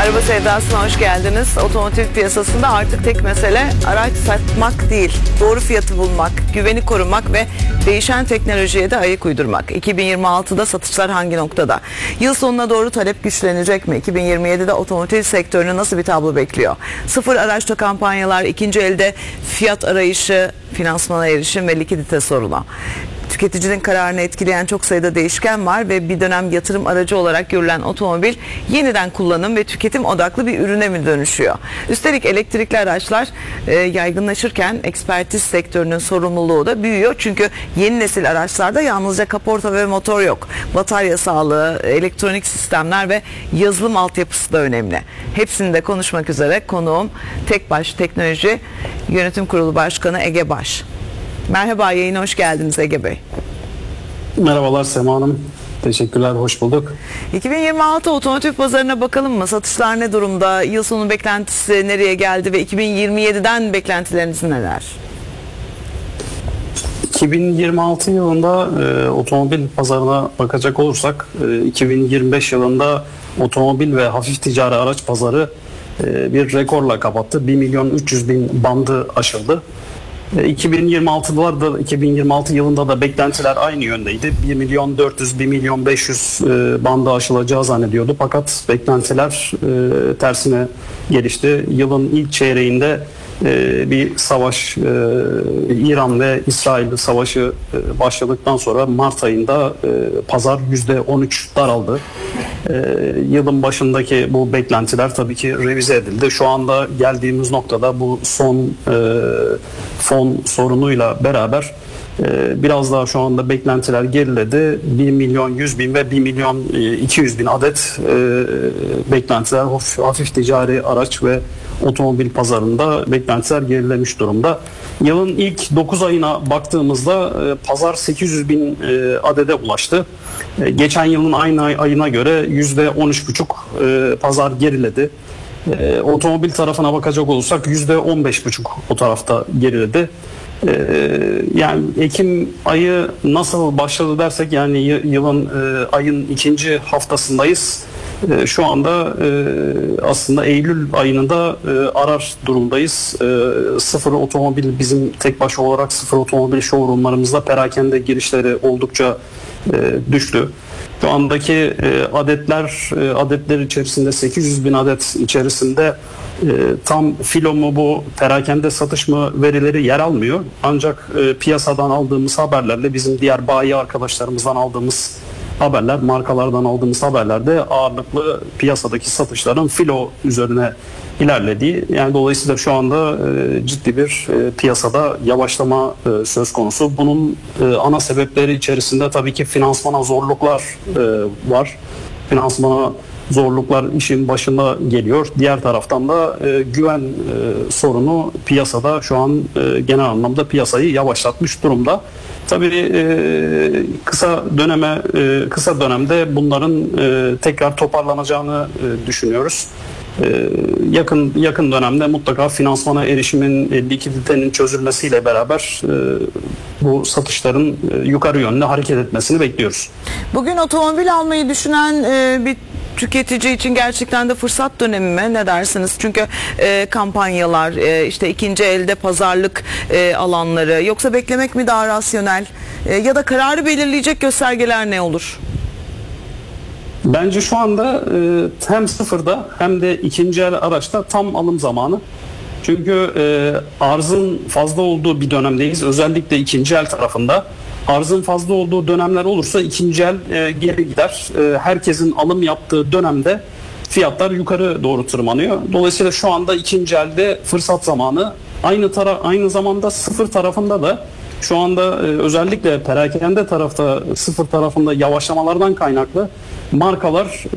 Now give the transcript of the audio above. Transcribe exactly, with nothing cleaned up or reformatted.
Araba sevdasına hoş geldiniz. Otomotiv piyasasında artık tek mesele araç satmak değil, doğru fiyatı bulmak, güveni korumak ve değişen teknolojiye de ayak uydurmak. iki bin yirmi altıda satışlar hangi noktada? Yıl sonuna doğru talep güçlenecek mi? iki bin yirmi yedide otomotiv sektörünü nasıl bir tablo bekliyor? Sıfır araçta kampanyalar, ikinci elde fiyat arayışı, finansmana erişim ve likidite sorunu. Tüketicinin kararını etkileyen çok sayıda değişken var ve bir dönem yatırım aracı olarak görülen otomobil yeniden kullanım ve tüketim odaklı bir ürüne mi dönüşüyor? Üstelik elektrikli araçlar e, yaygınlaşırken ekspertiz sektörünün sorumluluğu da büyüyor. Çünkü yeni nesil araçlarda yalnızca kaporta ve motor yok. Batarya sağlığı, elektronik sistemler ve yazılım altyapısı da önemli. Hepsini de konuşmak üzere konuğum Tekbaş Teknoloji Yönetim Kurulu Başkanı Ege Baş. Merhaba, yayına hoş geldiniz Ege Bey. Merhabalar Sema Hanım. Teşekkürler, hoş bulduk. iki bin yirmi altı otomotiv pazarına bakalım mı? Satışlar ne durumda? Yıl sonu beklentisi nereye geldi ve iki bin yirmi yediden beklentileriniz neler? iki bin yirmi altı yılında e, otomobil pazarına bakacak olursak e, iki bin yirmi beş yılında otomobil ve hafif ticari araç pazarı e, bir rekorla kapattı. bir milyon üç yüz bin bandı aşıldı. iki bin yirmi altıda iki bin yirmi altı yılında da beklentiler aynı yöndeydi. bir milyon dört yüz bir milyon beş yüz bandı aşılacağı zannediyordu. Fakat beklentiler e, tersine gelişti. Yılın ilk çeyreğinde e, bir savaş, e, İran ve İsrail savaşı e, başladıktan sonra Mart ayında e, pazar yüzde on üç daraldı. E, yılın başındaki bu beklentiler tabii ki revize edildi. Şu anda geldiğimiz noktada bu son e, fon sorunuyla beraber e, biraz daha şu anda beklentiler geriledi. bir milyon yüz bin ve bir milyon iki yüz bin adet e, beklentiler hafif, hafif ticari araç ve otomobil pazarında beklentiler gerilemiş durumda. Yılın ilk dokuz ayına baktığımızda e, pazar sekiz yüz bin e, adede ulaştı. E, geçen yılın aynı ay, ayına göre yüzde on üç buçuk e, pazar geriledi. E, otomobil tarafına bakacak olursak yüzde on beş buçuk o tarafta geriledi. E, yani Ekim ayı nasıl başladı dersek, yani yılın e, ayın ikinci haftasındayız. E, şu anda e, aslında Eylül ayını da e, arar durumdayız. E, sıfır otomobil, bizim Tekbaş olarak sıfır otomobil showroomlarımızda perakende girişleri oldukça e, düştü. Şu andaki e, adetler e, adetler içerisinde sekiz yüz bin adet içerisinde e, tam filo mu bu, perakende satış mı verileri yer almıyor. Ancak e, piyasadan aldığımız haberlerle, bizim diğer bayi arkadaşlarımızdan aldığımız haberler, markalardan aldığımız haberlerde ağırlıklı piyasadaki satışların filo üzerine ilerlediği, yani dolayısıyla şu anda e, ciddi bir e, piyasada yavaşlama e, söz konusu. Bunun e, ana sebepleri içerisinde tabii ki finansmana zorluklar e, var. Finansmana zorluklar işin başında geliyor. Diğer taraftan da e, güven e, sorunu piyasada şu an e, genel anlamda piyasayı yavaşlatmış durumda. Tabii e, kısa döneme e, kısa dönemde bunların e, tekrar toparlanacağını e, düşünüyoruz. E, yakın yakın dönemde mutlaka finansmana erişimin, e, likiditenin çözülmesiyle beraber e, bu satışların e, yukarı yönde hareket etmesini bekliyoruz. Bugün otomobil almayı düşünen e, bir tüketici için gerçekten de fırsat dönemi mi? Ne dersiniz? Çünkü e, kampanyalar, e, işte ikinci elde pazarlık e, alanları, yoksa beklemek mi daha rasyonel? E, ya da kararı belirleyecek göstergeler ne olur? Bence şu anda e, hem sıfırda hem de ikinci el araçta tam alım zamanı. Çünkü e, arzın fazla olduğu bir dönemdeyiz. Özellikle ikinci el tarafında. Arzın fazla olduğu dönemler olursa ikinci el e, geri gider. E, herkesin alım yaptığı dönemde fiyatlar yukarı doğru tırmanıyor. Dolayısıyla şu anda ikinci elde fırsat zamanı. Aynı tara aynı zamanda sıfır tarafında da şu anda e, özellikle perakende tarafta, sıfır tarafında yavaşlamalardan kaynaklı markalar